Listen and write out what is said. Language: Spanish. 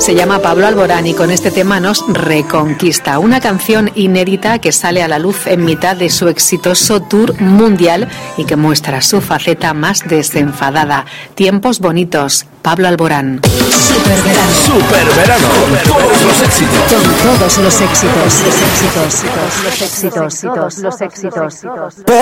Se llama Pablo Alborán y con este tema nos reconquista. Una canción inédita que sale a la luz en mitad de su exitoso tour mundial y que muestra su faceta más desenfadada. Tiempos bonitos. Pablo Alborán. Superverano. Superverano. Con todos los éxitos. Con todos los éxitos. Los éxitos. Los éxitos. Los éxitos.